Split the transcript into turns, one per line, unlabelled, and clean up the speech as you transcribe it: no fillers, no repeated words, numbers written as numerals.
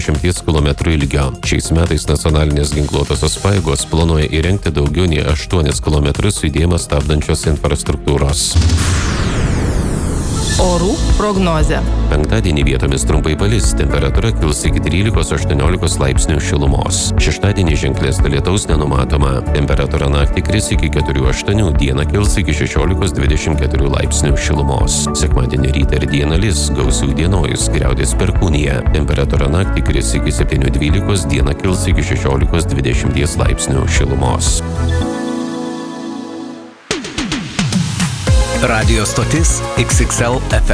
10 km ilgio. Šiais metais nacionalinės ginkluotosios pajėgos planuoja įrengti daugiau nei 8 km judėjimą stabdančios infrastruktūros.
Orų prognozė.
Penktadienį vietomis trumpai palis, temperatūra kils iki 13–18 laipsnių šilumos. Šeštadienį ženklesnio lietaus nenumatoma. Temperatūra naktį kris iki 4–8, dieną kils iki 16–24 laipsnių šilumos. Sekmadienį rytą ir dieną lis, gausių dienojus, griaudės perkūnija. Temperatūra naktį kris iki 7–12, dieną kils iki 16–20 laipsnių šilumos.
Radio stotis XXL FM.